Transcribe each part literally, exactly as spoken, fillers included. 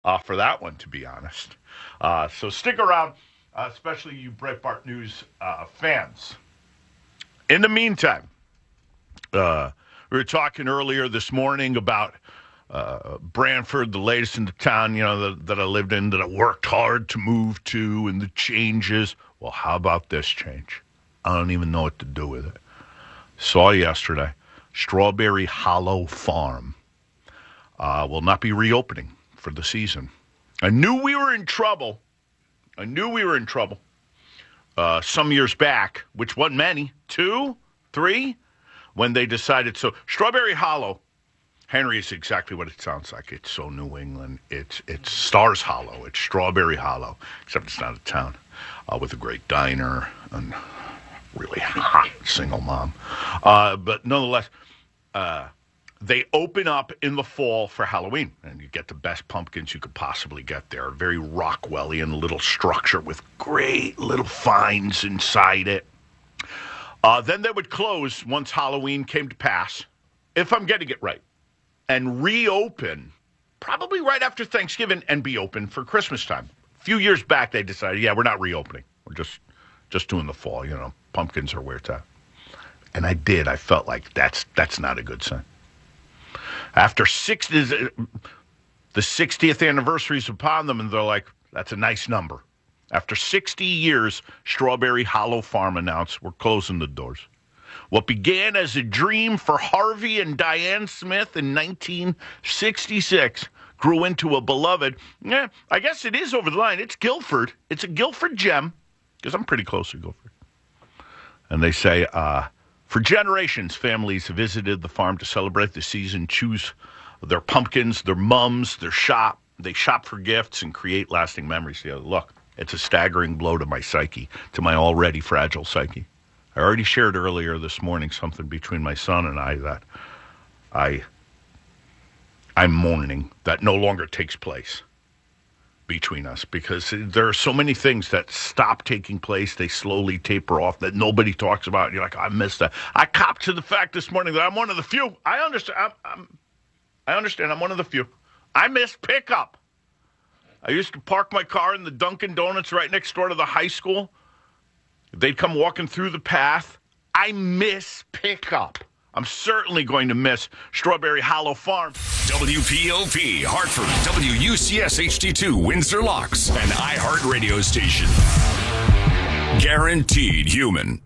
uh, for that one, to be honest. Uh, so stick around, uh, especially you Breitbart News uh, fans. In the meantime, uh, we were talking earlier this morning about uh, Brantford, the latest in the town, you know, that, that I lived in, that I worked hard to move to, and the changes. Well, how about this change? I don't even know what to do with it. Saw yesterday, Strawberry Hollow Farm uh, will not be reopening for the season. I knew we were in trouble. I knew we were in trouble uh, some years back, which wasn't many, two, three, when they decided. So Strawberry Hollow, Henry, is exactly what it sounds like. It's so New England. It's it's Stars Hollow. It's Strawberry Hollow, except it's not a town, uh, with a great diner and really hot single mom. Uh, but nonetheless, uh, they open up in the fall for Halloween, and you get the best pumpkins you could possibly get there. A very Rockwellian little structure with great little finds inside it. Uh, then they would close once Halloween came to pass, if I'm getting it right, and reopen probably right after Thanksgiving and be open for Christmas time. A few years back, they decided, yeah, we're not reopening. We're just just doing the fall, you know. Pumpkins are where it's at. And I did. I felt like that's that's not a good sign. After sixty, the sixtieth anniversary is upon them, and they're like, that's a nice number. After sixty years, Strawberry Hollow Farm announced, we're closing the doors. What began as a dream for Harvey and Diane Smith in nineteen sixty-six grew into a beloved, yeah, I guess it is over the line. It's Guilford. It's a Guilford gem, because I'm pretty close to Guilford. And they say, uh, for generations, families visited the farm to celebrate the season, choose their pumpkins, their mums, their shop. They shop for gifts and create lasting memories. You know, look, it's a staggering blow to my psyche, to my already fragile psyche. I already shared earlier this morning something between my son and I that I, I'm mourning that no longer takes place between us, because there are so many things that stop taking place. They slowly taper off that nobody talks about. And you're like, I missed that. I copped to the fact this morning that I'm one of the few. I understand. I'm, I'm, I understand. I'm one of the few. I missed pickup. I used to park my car in the Dunkin' Donuts right next door to the high school. They'd come walking through the path. I miss pickup. I'm certainly going to miss Strawberry Hollow Farm. W P O P, Hartford, W U C S H D two, Windsor Locks, an iHeart radio station. Guaranteed human.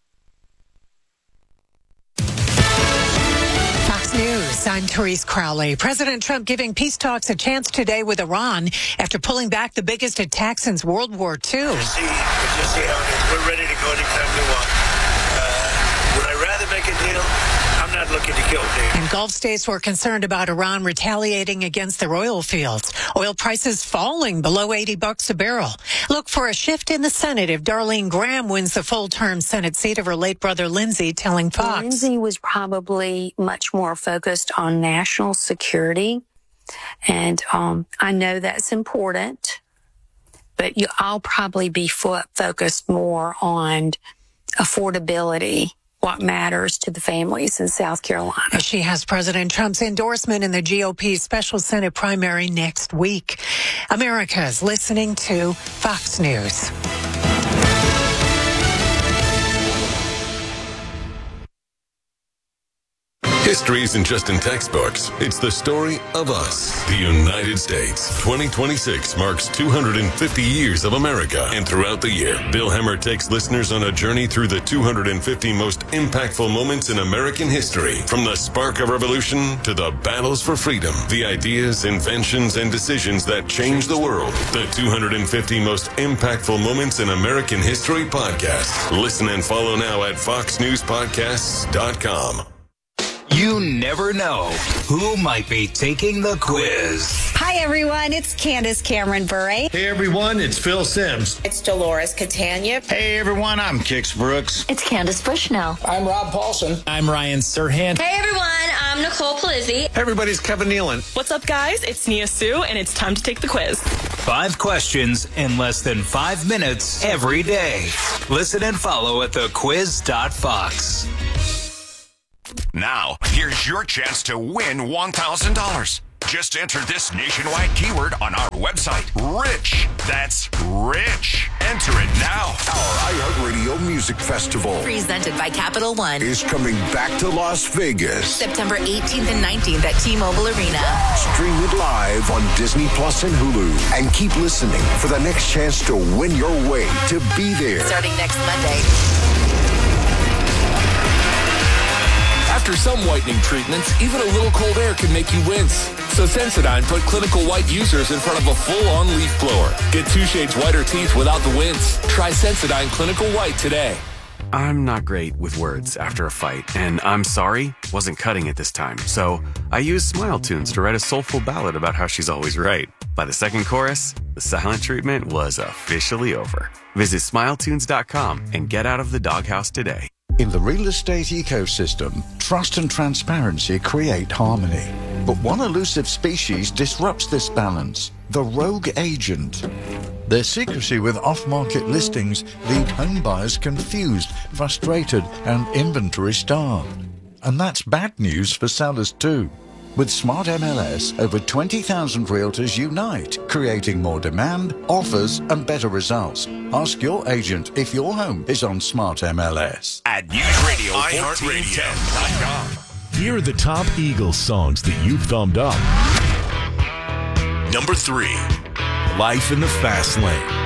Fox News, I'm Therese Crowley. President Trump giving peace talks a chance today with Iran after pulling back the biggest attack since World War Two. Just see, just see how it is. We're ready to go anytime we want. Uh, would I rather make a deal? I'm not looking to kill Dave. And Gulf states were concerned about Iran retaliating against their oil fields. Oil prices falling below eighty bucks a barrel. Look for a shift in the Senate if Darlene Graham wins the full-term Senate seat of her late brother Lindsey, telling Fox. Lindsey was probably much more focused on national security. And um, I know that's important, but you, I'll probably be fo- focused more on affordability, what matters to the families in South Carolina. She has President Trump's endorsement in the G O P special Senate primary next week. America's listening to Fox News. History isn't just in textbooks. It's the story of us, the United States. twenty twenty-six marks two hundred fifty years of America. And throughout the year, Bill Hemmer takes listeners on a journey through the two hundred fifty most impactful moments in American history. From the spark of revolution to the battles for freedom, the ideas, inventions, and decisions that changed the world. The two hundred fifty most impactful moments in American history podcast. Listen and follow now at fox news podcasts dot com. You never know who might be taking the quiz. Hi, everyone. It's Candace Cameron Bure. Hey, everyone. It's Phil Sims. It's Dolores Catania. Hey, everyone. I'm Kix Brooks. It's Candace Bushnell. I'm Rob Paulson. I'm Ryan Serhant. Hey, everyone. I'm Nicole Palizzi. Hey, everybody. It's Kevin Nealon. What's up, guys? It's Nia Sue, and it's time to take the quiz. Five questions in less than five minutes every day. Listen and follow at the quiz dot fox. Now, here's your chance to win one thousand dollars. Just enter this nationwide keyword on our website, Rich. That's Rich. Enter it now. Our iHeartRadio Music Festival, presented by Capital One, is coming back to Las Vegas. September eighteenth and nineteenth at T-Mobile Arena. Stream it live on Disney Plus and Hulu. And keep listening for the next chance to win your way to be there. Starting next Monday. After some whitening treatments, even a little cold air can make you wince. So Sensodyne put clinical white users in front of a full-on leaf blower. Get two shades whiter teeth without the wince. Try Sensodyne Clinical White today. I'm not great with words after a fight, and I'm sorry wasn't cutting it this time. So I used Smile Tunes to write a soulful ballad about how she's always right. By the second chorus, the silent treatment was officially over. Visit smile tunes dot com and get out of the doghouse today. In the real estate ecosystem, trust and transparency create harmony. But one elusive species disrupts this balance, the rogue agent. Their secrecy with off-market listings leave home buyers confused, frustrated, and inventory-starved. And that's bad news for sellers too. With Smart M L S, over twenty thousand realtors unite, creating more demand, offers, and better results. Ask your agent if your home is on Smart M L S. At News Radio fourteen ten dot com. Here are the top Eagles songs that you've thumbed up. Number three. Life in the Fast Lane.